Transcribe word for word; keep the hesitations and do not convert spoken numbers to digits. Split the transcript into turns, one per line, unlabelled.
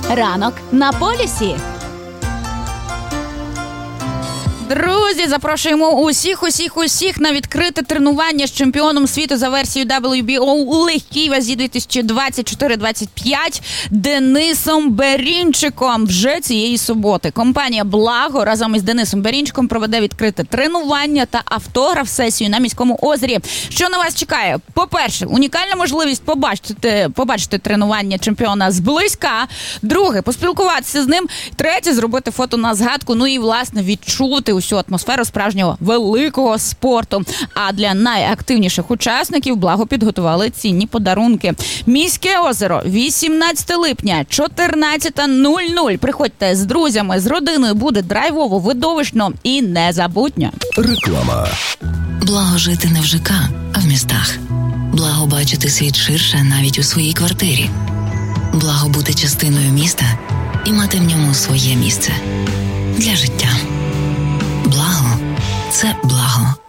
Ранок на полюсі. Друзі, запрошуємо усіх, усіх, усіх на відкрите тренування з чемпіоном світу за версією дабл ю бі о у легкій вазі дві тисячі двадцять чотири двадцять п'ять Денисом Берінчиком вже цієї суботи. Компанія «Благо» разом із Денисом Берінчиком проведе відкрите тренування та автограф-сесію на Міському озері. Що на вас чекає? По-перше, унікальна можливість побачити, побачити тренування чемпіона зблизька. Друге, поспілкуватися з ним. Третє, зробити фото на згадку. Ну і, власне, відчути усю атмосферу справжнього великого спорту. А для найактивніших учасників «Благо» підготували цінні подарунки. Міське озеро, вісімнадцяте липня, чотирнадцята нуль нуль. Приходьте з друзями, з родиною. Буде драйвово, видовищно і незабутньо.
Реклама.
Благо жити не в ЖК, а в містах. Благо бачити світ ширше навіть у своїй квартирі. Благо бути частиною міста і мати в ньому своє місце. Для життя. Благо – це благо.